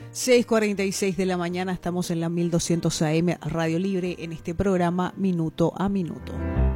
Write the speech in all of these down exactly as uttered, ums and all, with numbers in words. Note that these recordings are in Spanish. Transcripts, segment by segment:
seis cuarenta y seis de la mañana, estamos en la mil doscientos A M Radio Libre en este programa Minuto a Minuto.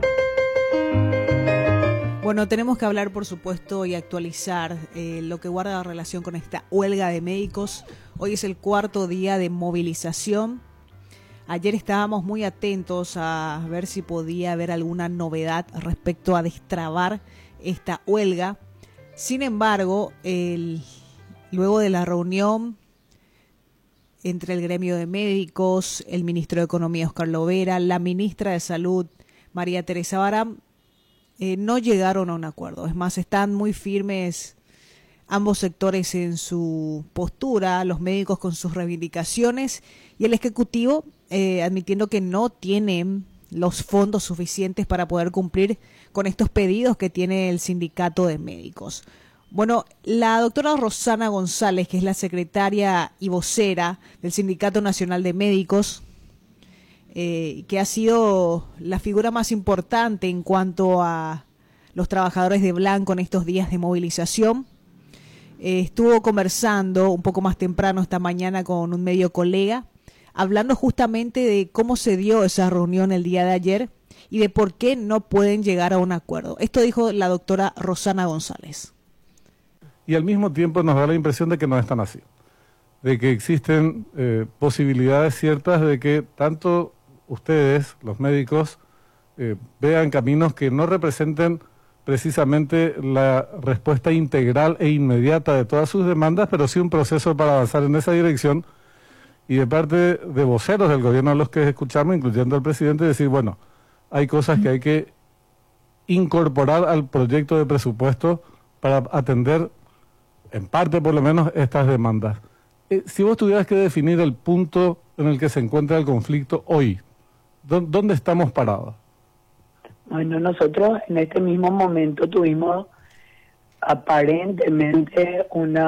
Bueno, tenemos que hablar, por supuesto, y actualizar eh, lo que guarda relación con esta huelga de médicos. Hoy es el cuarto día de movilización. Ayer estábamos muy atentos a ver si podía haber alguna novedad respecto a destrabar esta huelga. Sin embargo, el, luego de la reunión entre el gremio de médicos, el ministro de Economía, Oscar Lovera, la ministra de Salud, María Teresa Barán, eh, no llegaron a un acuerdo. Es más, están muy firmes ambos sectores en su postura, los médicos con sus reivindicaciones y el Ejecutivo eh, admitiendo que no tienen los fondos suficientes para poder cumplir con estos pedidos que tiene el sindicato de médicos. Bueno, la doctora Rosana González, que es la secretaria y vocera del Sindicato Nacional de Médicos, eh, que ha sido la figura más importante en cuanto a los trabajadores de blanco en estos días de movilización, eh, estuvo conversando un poco más temprano esta mañana con un medio colega, hablando justamente de cómo se dio esa reunión el día de ayer y de por qué no pueden llegar a un acuerdo. Esto dijo la doctora Rosana González. Y al mismo tiempo nos da la impresión de que no es tan así, de que existen eh, posibilidades ciertas de que tanto ustedes, los médicos, eh, vean caminos que no representen precisamente la respuesta integral e inmediata de todas sus demandas, pero sí un proceso para avanzar en esa dirección, y de parte de voceros del gobierno a los que escuchamos, incluyendo al presidente, decir, bueno, hay cosas que hay que incorporar al proyecto de presupuesto para atender, en parte por lo menos, estas demandas. Eh, si vos tuvieras que definir el punto en el que se encuentra el conflicto hoy, ¿dónde estamos parados? Bueno, nosotros en este mismo momento tuvimos aparentemente una